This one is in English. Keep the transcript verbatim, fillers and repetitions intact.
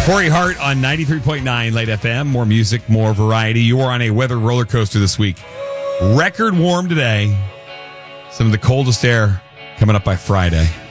Corey Hart on ninety-three point nine Late F M. More music, more variety. You are on a weather roller coaster this week. Record warm today. Some of the coldest air coming up by Friday.